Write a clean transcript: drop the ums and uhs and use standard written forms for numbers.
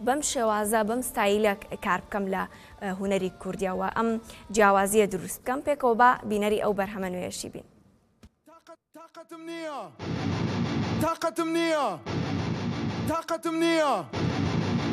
بەم شێوازە بەم ستایلە کار بکەم لە هونەری کوردیەوە ئەم جیاوازیە دروست بکەم پێکەوە بە بینەری ئەو بەرهەمە نوێشی بین. طاقتم نییە